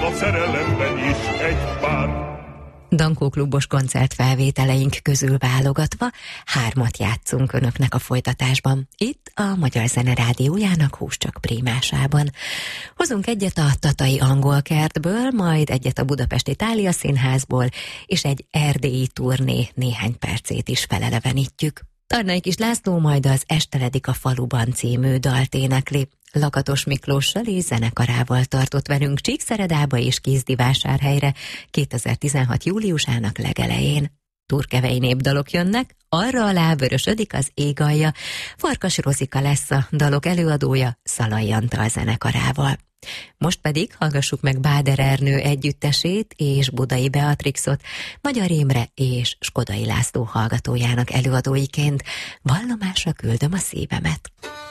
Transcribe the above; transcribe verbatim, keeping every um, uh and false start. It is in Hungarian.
a szerelemben is egy pár. Dankó klubos koncertfelvételeink közül válogatva hármat játszunk önöknek a folytatásban, itt a Magyar Zene Rádiójának Húscsak prímásában. Hozunk egyet a tatai angol kertből, majd egyet a Budapesti Thália Színházból, és egy erdélyi turné néhány percét is felelevenítjük. Tarnai Kis László majd az Esteledik a faluban című dalt énekli. Lakatos Miklóssal és zenekarával tartott velünk Csíkszeredába és Kézdivásárhelyre kétezer-tizenhat júliusának legelején. Turkevei népdalok jönnek, arra alá vörösödik az ég alja. Farkas Rozika lesz a dalok előadója Szalai Antal zenekarával. Most pedig hallgassuk meg Báder Ernő együttesét és Budai Beatrixot, Magyar Imre és Skodai László hallgatójának előadóiként. Vallomásra küldöm a szívemet.